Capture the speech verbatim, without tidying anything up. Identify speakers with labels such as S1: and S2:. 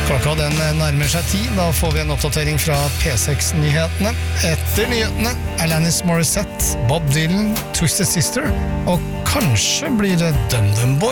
S1: Klokka den nærmer seg ti, da får vi en oppdatering fra P seks-nyhetene. Etter nyhetene, Alanis Morissette, Bob Dylan, Twisted Sister, og kanskje blir det Dum Dum Boy.